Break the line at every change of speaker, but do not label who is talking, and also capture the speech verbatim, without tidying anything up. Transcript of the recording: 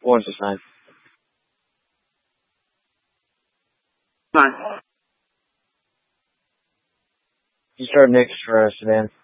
What's the sign?
Fine.
You start next for us, Sedan.